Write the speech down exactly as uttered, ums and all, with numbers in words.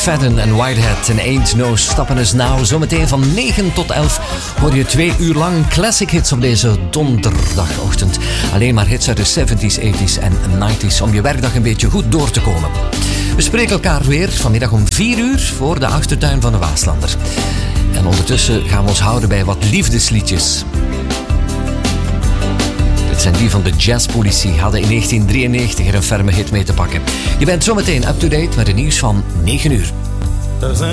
McFadden en Whitehead en Ain't No Stoppin' Us Now. Zometeen van negen tot elf hoor je twee uur lang classic hits op deze donderdagochtend. Alleen maar hits uit de zeventies, tachtigs en negentigs om je werkdag een beetje goed door te komen. We spreken elkaar weer vanmiddag om vier uur voor de achtertuin van de Waaslander. En ondertussen gaan we ons houden bij wat liefdesliedjes. Dit zijn die van de Jazzpolitie, hadden in negentien drieënnegentig er een ferme hit mee te pakken. Je bent zometeen up-to-date met het nieuws van negen uur.